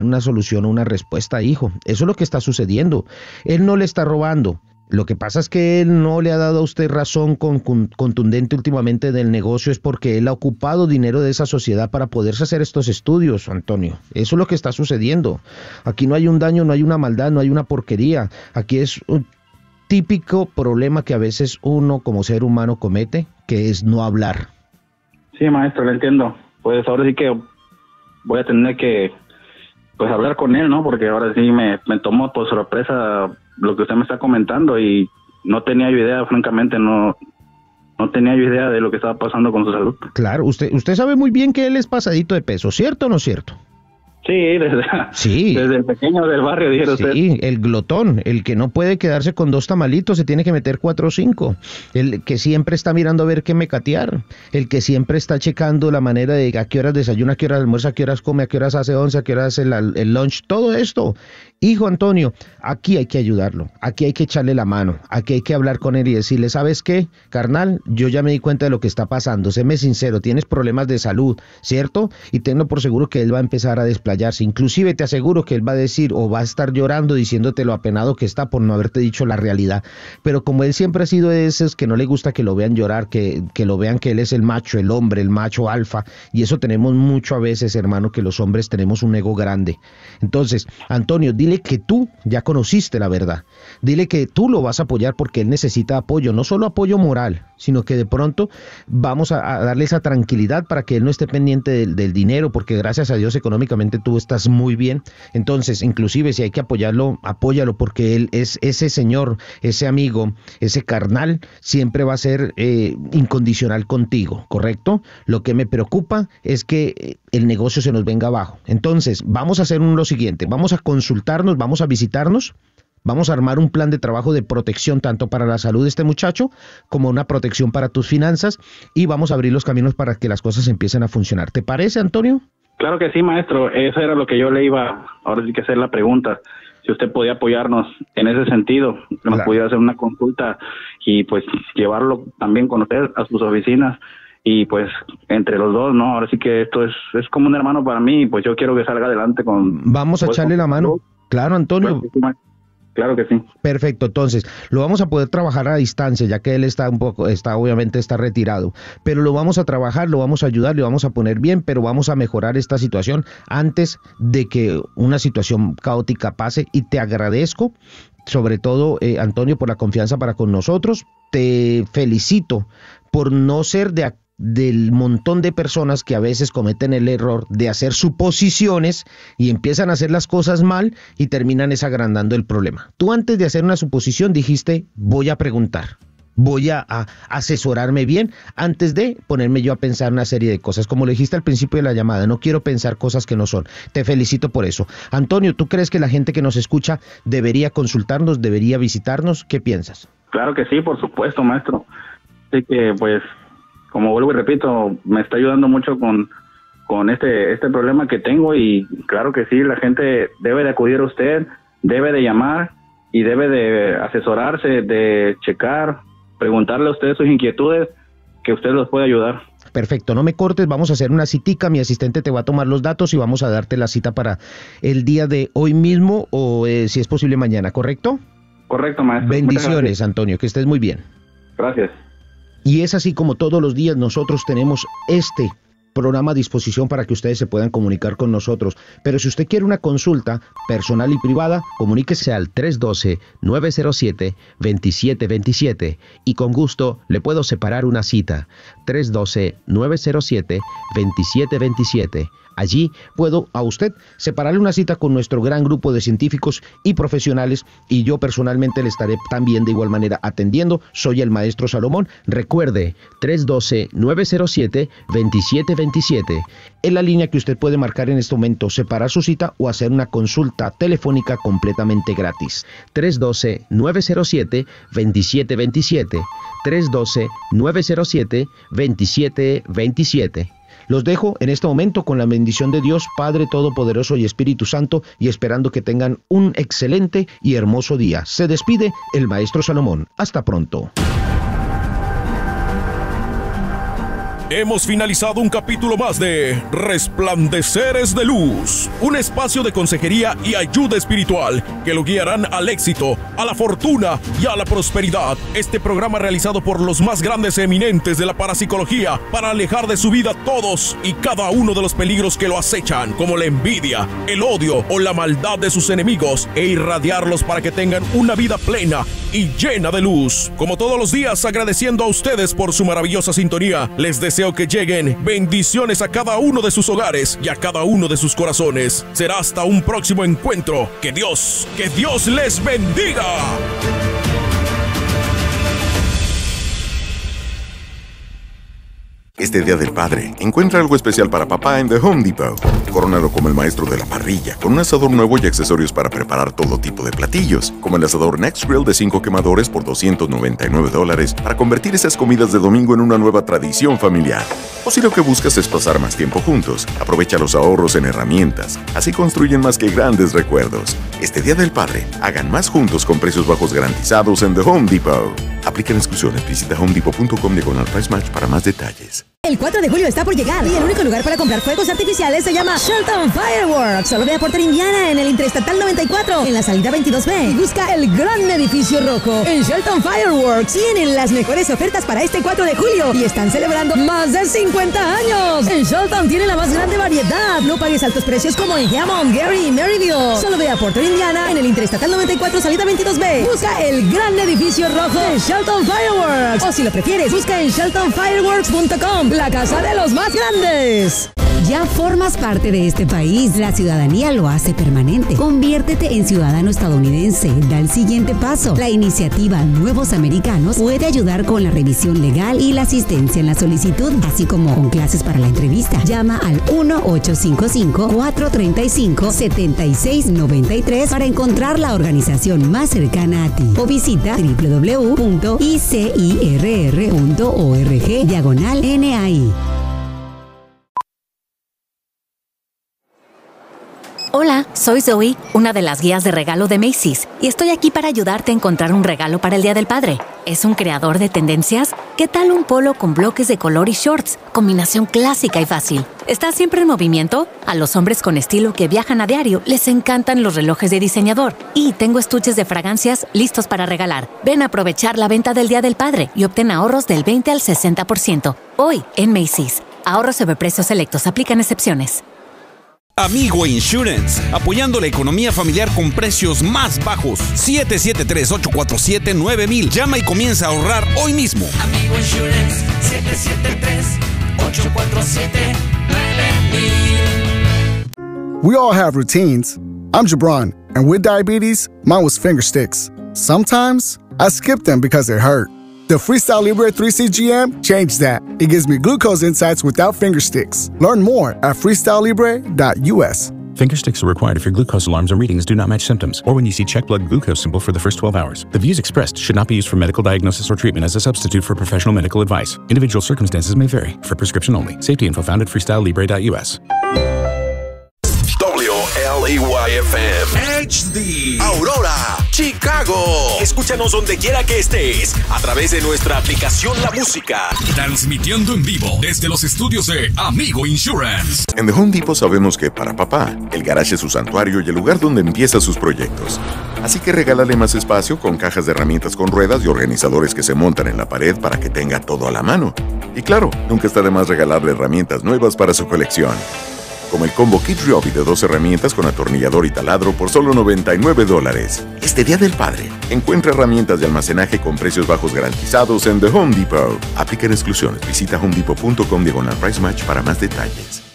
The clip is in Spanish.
una solución o una respuesta, hijo. Eso es lo que está sucediendo. Él no le está robando. Lo que pasa es que él no le ha dado a usted razón contundente últimamente del negocio, es porque él ha ocupado dinero de esa sociedad para poderse hacer estos estudios, Antonio. Eso es lo que está sucediendo. Aquí no hay un daño, no hay una maldad, no hay una porquería. Aquí es un típico problema que a veces uno como ser humano comete, que es no hablar. Sí, maestro, lo entiendo. Pues ahora sí que voy a tener que pues hablar con él, ¿no? Porque ahora sí me tomó por sorpresa lo que usted me está comentando y no tenía yo idea, francamente, no tenía yo idea de lo que estaba pasando con su salud. Claro, usted sabe muy bien que él es pasadito de peso, ¿cierto o no es cierto? Sí, desde el pequeño del barrio, dijera usted. Sí, el glotón, el que no puede quedarse con 2 tamalitos, se tiene que meter 4 o 5, el que siempre está mirando a ver qué mecatear, el que siempre está checando la manera de a qué horas desayuna, a qué horas almuerza, a qué horas come, a qué horas hace once, a qué horas hace el lunch, todo esto. Hijo Antonio, aquí hay que ayudarlo, aquí hay que echarle la mano, aquí hay que hablar con él y decirle, ¿sabes qué, carnal? Yo ya me di cuenta de lo que está pasando, séme sincero, tienes problemas de salud, ¿cierto? Y tenlo por seguro que él va a empezar a desplayarse, inclusive te aseguro que él va a decir o va a estar llorando diciéndote lo apenado que está por no haberte dicho la realidad, pero como él siempre ha sido de esos que no le gusta que lo vean llorar, que lo vean que él es el macho, el hombre, el macho alfa, y eso tenemos mucho a veces, hermano, que los hombres tenemos un ego grande. Entonces, Antonio, dile que tú ya conociste la verdad, dile que tú lo vas a apoyar porque él necesita apoyo, no solo apoyo moral, sino que de pronto vamos a darle esa tranquilidad para que él no esté pendiente del dinero, porque gracias a Dios económicamente tú estás muy bien. Entonces, inclusive si hay que apoyarlo, apóyalo, porque él es ese señor, ese amigo, ese carnal, siempre va a ser incondicional contigo, ¿correcto? Lo que me preocupa es que el negocio se nos venga abajo. Entonces, vamos a hacer lo siguiente, vamos a consultarnos, vamos a visitarnos, vamos a armar un plan de trabajo de protección tanto para la salud de este muchacho como una protección para tus finanzas y vamos a abrir los caminos para que las cosas empiecen a funcionar. ¿Te parece, Antonio? Claro que sí, maestro. Eso era lo que yo le iba, ahora sí que hacer la pregunta. Si usted podía apoyarnos en ese sentido, que nos Claro. pudiera hacer una consulta y pues llevarlo también con usted a sus oficinas y pues entre los dos, ¿no? Ahora sí que esto es como un hermano para mí y pues yo quiero que salga adelante con... Vamos a pues, echarle la mano. Claro, Antonio. Claro que sí. Perfecto, entonces lo vamos a poder trabajar a distancia, ya que él obviamente está retirado, pero lo vamos a trabajar, lo vamos a ayudar, le vamos a poner bien, pero vamos a mejorar esta situación antes de que una situación caótica pase y te agradezco, sobre todo Antonio, por la confianza para con nosotros, te felicito por no ser del montón de personas que a veces cometen el error de hacer suposiciones y empiezan a hacer las cosas mal y terminan agrandando el problema. Tú antes de hacer una suposición dijiste, voy a preguntar, voy a asesorarme bien antes de ponerme yo a pensar una serie de cosas. Como le dijiste al principio de la llamada, no quiero pensar cosas que no son. Te felicito por eso. Antonio, ¿tú crees que la gente que nos escucha debería consultarnos, debería visitarnos? ¿Qué piensas? Claro que sí, por supuesto, maestro. Así que pues... Como vuelvo y repito, me está ayudando mucho con este problema que tengo y claro que sí, la gente debe de acudir a usted, debe de llamar y debe de asesorarse, de checar, preguntarle a usted sus inquietudes, que usted los puede ayudar. Perfecto, no me cortes, vamos a hacer una citica, mi asistente te va a tomar los datos y vamos a darte la cita para el día de hoy mismo o si es posible mañana, ¿correcto? Correcto, maestro. Bendiciones, Antonio, que estés muy bien. Gracias. Y es así como todos los días nosotros tenemos este programa a disposición para que ustedes se puedan comunicar con nosotros. Pero si usted quiere una consulta personal y privada, comuníquese al 312-907-2727 y con gusto le puedo separar una cita. 312-907-2727. Allí puedo a usted separarle una cita con nuestro gran grupo de científicos y profesionales y yo personalmente le estaré también de igual manera atendiendo. Soy el maestro Salomón. Recuerde, 312-907-2727. Es la línea que usted puede marcar en este momento, separar su cita o hacer una consulta telefónica completamente gratis. 312-907-2727. 312-907-2727. Los dejo en este momento con la bendición de Dios, Padre Todopoderoso y Espíritu Santo, y esperando que tengan un excelente y hermoso día. Se despide el Maestro Salomón. Hasta pronto. Hemos finalizado un capítulo más de Resplandeceres de Luz, un espacio de consejería y ayuda espiritual que lo guiarán al éxito, a la fortuna y a la prosperidad. Este programa realizado por los más grandes eminentes de la parapsicología para alejar de su vida todos y cada uno de los peligros que lo acechan, como la envidia, el odio o la maldad de sus enemigos, e irradiarlos para que tengan una vida plena y llena de luz. Como todos los días, agradeciendo a ustedes por su maravillosa sintonía, les deseo que lleguen bendiciones a cada uno de sus hogares y a cada uno de sus corazones. Será hasta un próximo encuentro. Que Dios les bendiga. Este Día del Padre, encuentra algo especial para papá en The Home Depot. Córonalo como el maestro de la parrilla, con un asador nuevo y accesorios para preparar todo tipo de platillos, como el asador Next Grill de 5 quemadores por $299 para convertir esas comidas de domingo en una nueva tradición familiar. O si lo que buscas es pasar más tiempo juntos, aprovecha los ahorros en herramientas. Así construyen más que grandes recuerdos. Este Día del Padre, hagan más juntos con precios bajos garantizados en The Home Depot. Aplican exclusiones. Visita homedepot.com/price match para más detalles. El 4 de julio está por llegar y el único lugar para comprar fuegos artificiales se llama Shelton Fireworks. Solo ve a Porter, Indiana, en el Interestatal 94, en la salida 22B. Y busca el gran edificio rojo. En Shelton Fireworks tienen las mejores ofertas para este 4 de julio y están celebrando más de 50 años. En Shelton tiene la más grande variedad. No pagues altos precios como en Hammond, Gary y Maryville. Solo ve a Porter, Indiana, en el Interestatal 94, salida 22B. Busca el gran edificio rojo de Shelton Fireworks. O si lo prefieres, busca en sheltonfireworks.com. La casa de los más grandes. Ya formas parte de este país. La ciudadanía lo hace permanente. Conviértete en ciudadano estadounidense. Da el siguiente paso. La iniciativa Nuevos Americanos puede ayudar con la revisión legal y la asistencia en la solicitud, así como con clases para la entrevista. Llama al 1-855-435-7693 para encontrar la organización más cercana a ti. O visita www.icirr.org/NAI. Hola, soy Zoe, una de las guías de regalo de Macy's, y estoy aquí para ayudarte a encontrar un regalo para el Día del Padre. ¿Es un creador de tendencias? ¿Qué tal un polo con bloques de color y shorts? Combinación clásica y fácil. ¿Estás siempre en movimiento? A los hombres con estilo que viajan a diario les encantan los relojes de diseñador. Y tengo estuches de fragancias listos para regalar. Ven a aprovechar la venta del Día del Padre y obtén ahorros del 20 al 60%. Hoy en Macy's. Ahorros sobre precios selectos. Aplican excepciones. Amigo Insurance, apoyando la economía familiar con precios más bajos. 773-847-9000. Llama y comienza a ahorrar hoy mismo. Amigo Insurance, 773-847-9000. We all have routines. I'm Jabron, and with diabetes, mine was finger sticks. Sometimes I skip them because they hurt. The Freestyle Libre 3CGM changed that. It gives me glucose insights without finger sticks. Learn more at freestylelibre.us. Finger sticks are required if your glucose alarms and readings do not match symptoms, or when you see check blood glucose symbol for the first 12 hours. The views expressed should not be used for medical diagnosis or treatment as a substitute for professional medical advice. Individual circumstances may vary. For prescription only. Safety info found at freestylelibre.us. WLEY-FM HD Aurora, Chicago. Escúchanos donde quiera que estés a través de nuestra aplicación La Música. Transmitiendo en vivo desde los estudios de Amigo Insurance. En The Home Depot sabemos que para papá, el garage es su santuario y el lugar donde empieza sus proyectos. Así que regálale más espacio con cajas de herramientas con ruedas y organizadores que se montan en la pared para que tenga todo a la mano. Y claro, nunca está de más regalarle herramientas nuevas para su colección. Como el combo Kid Ryobi de 2 herramientas con atornillador y taladro por solo $99. Este Día del Padre, encuentra herramientas de almacenaje con precios bajos garantizados en The Home Depot. Aplican exclusiones. Visita homedepot.com/price match para más detalles.